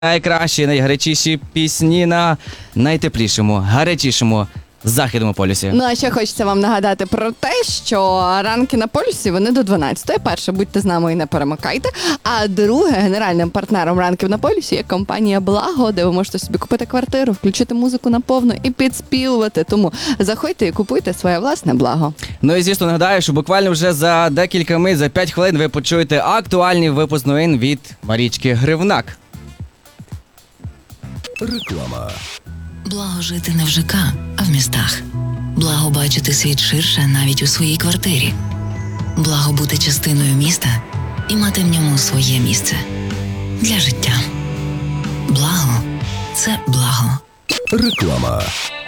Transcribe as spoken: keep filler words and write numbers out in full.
Найкращі, найгарячіші пісні на найтеплішому, гарячішому західному полюсі. Ну а ще хочеться вам нагадати про те, що ранки на полюсі вони до дванадцятої. Перше, будьте з нами і не перемикайте. А друге, генеральним партнером ранків на полюсі є компанія Благо, де ви можете собі купити квартиру, включити музику на повну і підспівувати. Тому заходьте і купуйте своє власне благо. Ну і звісно, нагадаю, що буквально вже за декілька мить, за п'ять хвилин ви почуєте актуальний випуск новин від Марічки Гривнак. Реклама. Благо жити не в ЖК, а в містах. Благо бачити світ ширше навіть у своїй квартирі. Благо бути частиною міста і мати в ньому своє місце. Для життя. Благо – це благо. Реклама.